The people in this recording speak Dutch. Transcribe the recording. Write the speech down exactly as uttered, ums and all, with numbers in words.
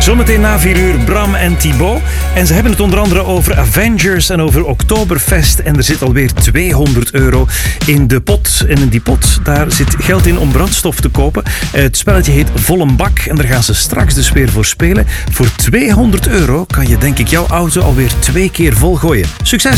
Zometeen na vier uur Bram en Thibaut. En ze hebben het onder andere over Avengers en over Oktoberfest. En er zit alweer tweehonderd euro in de pot. En in die pot, daar zit geld in om brandstof te kopen. Het spelletje heet Vol een Bak. En daar gaan ze straks dus weer voor spelen. Voor tweehonderd euro kan je denk ik jouw auto alweer twee keer volgooien. Succes!